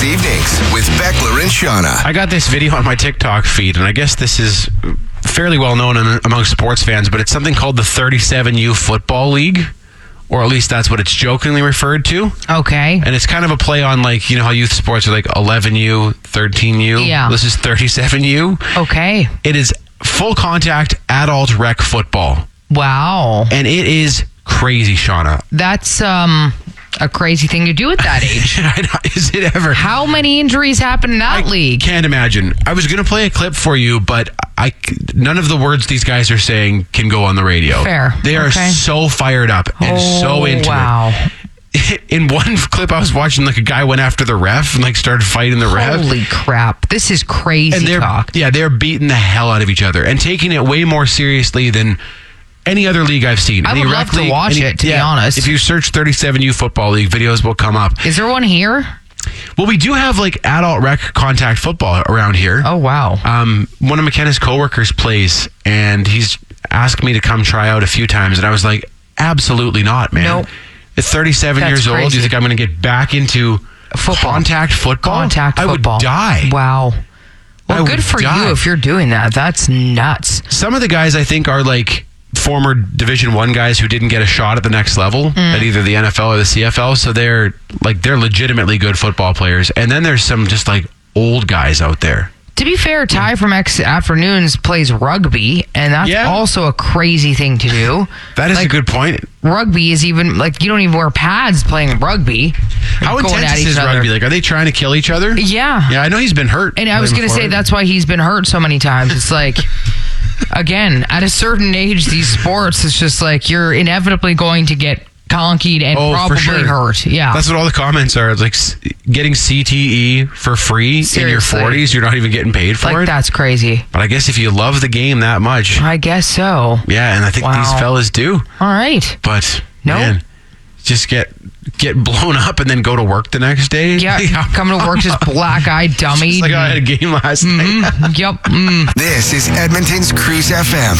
evenings with Beckler and Shauna. I got this video on my TikTok feed, and I guess this is fairly well known among sports fans, but it's something called the 37U Football League, or at least that's what it's jokingly referred to. Okay. And it's kind of a play on, like, you know how youth sports are like 11U, 13U? Yeah. This is 37U. Okay. It is full contact adult rec football. Wow. And it is crazy, Shauna. That's a crazy thing to do at that age. Is it ever? How many injuries happen in that league? Can't imagine. I was going to play a clip for you, but none of the words these guys are saying can go on the radio. Fair. They are so fired up and so into it. In one clip I was watching, like, a guy went after the ref and, like, started fighting the ref. Holy crap. This is crazy talk. Yeah, they're beating the hell out of each other and taking it way more seriously than any other league I've seen. I would love to watch it, to be honest. If you search 37U Football League, videos will come up. Is there one here? Well, we do have, like, adult rec contact football around here. Oh, wow. One of McKenna's coworkers plays, and he's asked me to come try out a few times, and I was like, absolutely not, man. Nope. At 37 That's years old, crazy. do you think I'm going to get back into contact football? Contact I would football. die. Wow. Well, I good would for die. you if you're doing that. That's nuts. Some of the guys, I think, are like former Division I guys who didn't get a shot at the next level at either the NFL or the CFL. So they're legitimately good football players. And then there's some just like old guys out there. To be fair, Ty from X Afternoons plays rugby, and that's also a crazy thing to do. That is a good point. Rugby is even, like, you don't even wear pads playing rugby. How intense is rugby? Like, are they trying to kill each other? Yeah. Yeah, I know he's been hurt. And I was going to say, that's why he's been hurt so many times. It's like, again, at a certain age, these sports, it's just like you're inevitably going to get conkied and probably hurt. Yeah. That's what all the comments are. It's like getting CTE for free in your 40s. You're not even getting paid for it. That's crazy. But I guess if you love the game that much. I guess so. Yeah, and I think these fellas do. All right. But, man, just get blown up and then go to work the next day. Yeah, come to work just black-eyed dummy. Just like I had a game last night. Yep. This is Edmonton's Cruise FM.